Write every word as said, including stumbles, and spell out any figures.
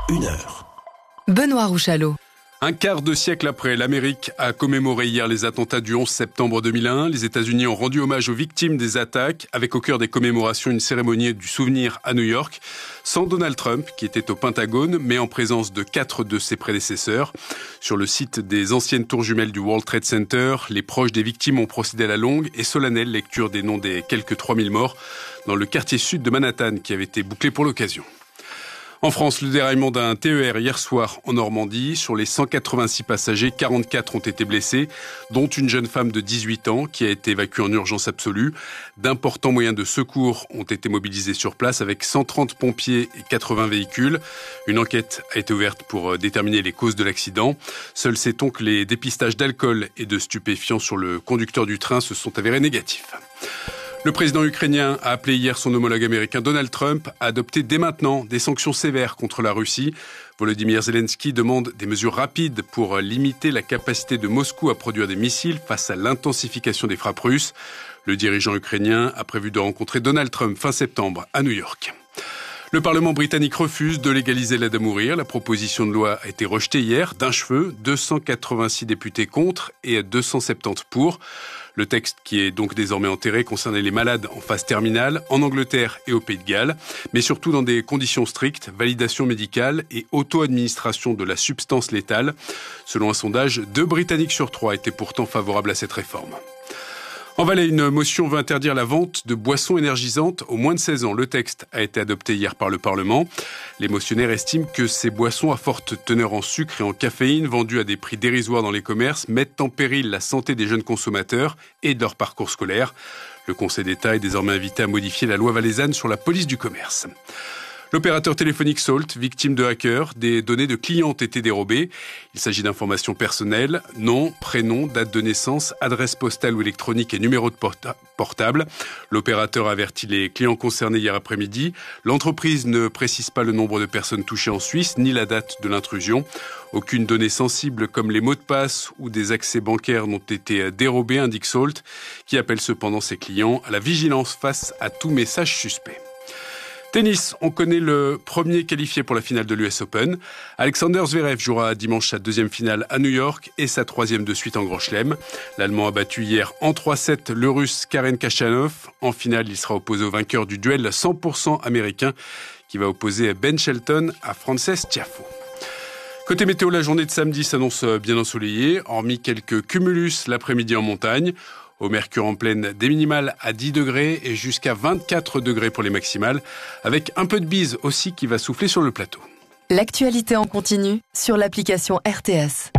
une heure. Benoît Rouchalot. Un quart de siècle après, l'Amérique a commémoré hier les attentats du onze septembre deux mille un. Les États-Unis ont rendu hommage aux victimes des attaques, avec au cœur des commémorations une cérémonie du souvenir à New York, sans Donald Trump, qui était au Pentagone, mais en présence de quatre de ses prédécesseurs. Sur le site des anciennes tours jumelles du World Trade Center, les proches des victimes ont procédé à la longue et solennelle lecture des noms des quelques trois mille morts dans le quartier sud de Manhattan, qui avait été bouclé pour l'occasion. En France, le déraillement d'un T E R hier soir en Normandie. Sur les cent quatre-vingt-six passagers, quarante-quatre ont été blessés, dont une jeune femme de dix-huit ans qui a été évacuée en urgence absolue. D'importants moyens de secours ont été mobilisés sur place avec cent trente pompiers et quatre-vingts véhicules. Une enquête a été ouverte pour déterminer les causes de l'accident. Seul sait-on que les dépistages d'alcool et de stupéfiants sur le conducteur du train se sont avérés négatifs. Le président ukrainien a appelé hier son homologue américain Donald Trump à adopter dès maintenant des sanctions sévères contre la Russie. Volodymyr Zelensky demande des mesures rapides pour limiter la capacité de Moscou à produire des missiles face à l'intensification des frappes russes. Le dirigeant ukrainien a prévu de rencontrer Donald Trump fin septembre à New York. Le Parlement britannique refuse de légaliser l'aide à mourir. La proposition de loi a été rejetée hier d'un cheveu, deux cent quatre-vingt-six députés contre et deux cent soixante-dix pour. Le texte, qui est donc désormais enterré, concernait les malades en phase terminale, en Angleterre et au Pays de Galles, mais surtout dans des conditions strictes, validation médicale et auto-administration de la substance létale. Selon un sondage, deux Britanniques sur trois étaient pourtant favorables à cette réforme. En Valais, une motion veut interdire la vente de boissons énergisantes aux moins de seize ans. Le texte a été adopté hier par le Parlement. Les motionnaires estiment que ces boissons à forte teneur en sucre et en caféine, vendues à des prix dérisoires dans les commerces, mettent en péril la santé des jeunes consommateurs et de leur parcours scolaire. Le Conseil d'État est désormais invité à modifier la loi valaisanne sur la police du commerce. L'opérateur téléphonique Salt, victime de hackers, des données de clients ont été dérobées. Il s'agit d'informations personnelles, nom, prénom, date de naissance, adresse postale ou électronique et numéro de porta- portable. L'opérateur a averti les clients concernés hier après-midi. L'entreprise ne précise pas le nombre de personnes touchées en Suisse, ni la date de l'intrusion. Aucune donnée sensible comme les mots de passe ou des accès bancaires n'ont été dérobés, indique Salt, qui appelle cependant ses clients à la vigilance face à tout message suspect. Tennis, on connaît le premier qualifié pour la finale de l'U S Open. Alexander Zverev jouera dimanche sa deuxième finale à New York et sa troisième de suite en Grand Chelem. L'Allemand a battu hier en trois sept le Russe Karen Khachanov. En finale, il sera opposé au vainqueur du duel cent pour cent américain qui va opposer Ben Shelton à Frances Tiafoe. Côté météo, la journée de samedi s'annonce bien ensoleillée, hormis quelques cumulus l'après-midi en montagne. Au mercure en pleine, des minimales à dix degrés et jusqu'à vingt-quatre degrés pour les maximales, avec un peu de bise aussi qui va souffler sur le plateau. L'actualité en continu sur l'application R T S.